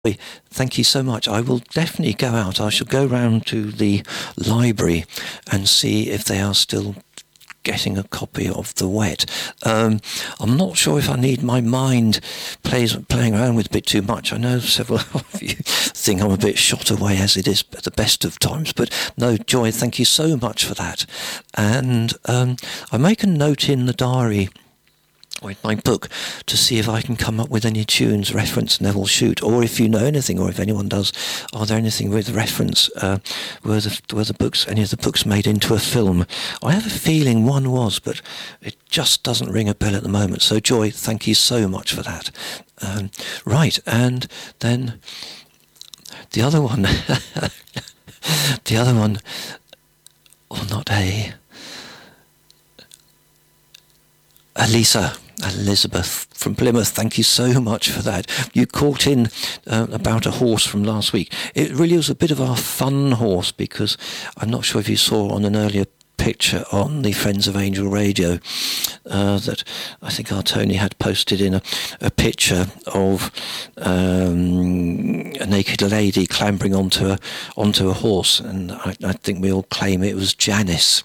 Thank you so much. I will definitely go out. I shall go round to the library and see if they are still getting a copy of The Wet. I'm not sure if I need my mind playing around with a bit too much. I know several of you think I'm a bit shot away as it is at the best of times, but no, Joy, thank you so much for that. And I make a note in the diary with my book to see if I can come up with any tunes reference Neville Shute, or if you know anything, or if anyone does, are there anything with reference were the books, any of the books made into a film? I have a feeling one was, but it just doesn't ring a bell at the moment. So Joy, thank you so much for that. Right, and then the other one or not Elizabeth from Plymouth, thank you so much for that. You caught in about a horse from last week. It really was a bit of a fun horse, because I'm not sure if you saw on an earlier picture on the Friends of Angel Radio that I think our Tony had posted in a picture of a naked lady clambering onto a horse, and I think we all claim it was Janice.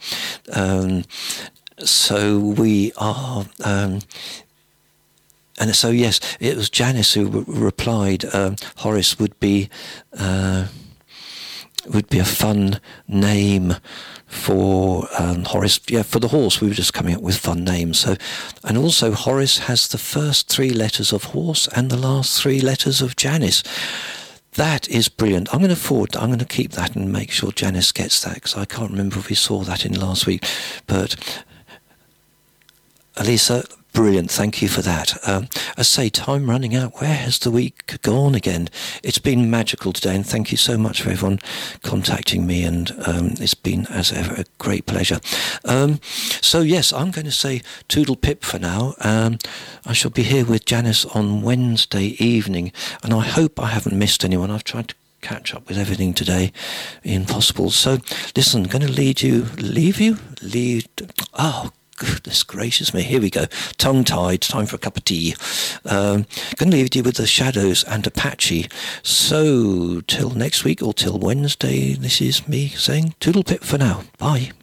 So we are, and so yes, it was Janice who replied. Horace would be a fun name for Horace. Yeah, for the horse, we were just coming up with fun names. So, and also Horace has the first 3 letters of horse and the last 3 letters of Janice. That is brilliant. I'm going to keep that and make sure Janice gets that, because I can't remember if we saw that in last week, but. Elisa, brilliant, thank you for that. I say, time running out. Where has the week gone again? It's been magical today, and thank you so much for everyone contacting me, and it's been, as ever, a great pleasure. So yes, I'm going to say toodle pip for now. I shall be here with Janice on Wednesday evening, and I hope I haven't missed anyone. I've tried to catch up with everything today, impossible. So listen, going to lead you. Goodness gracious me, here we go. Tongue-tied, time for a cup of tea. Going to leave you with the Shadows and Apache. So, till next week or till Wednesday, this is me saying toodle pip for now. Bye.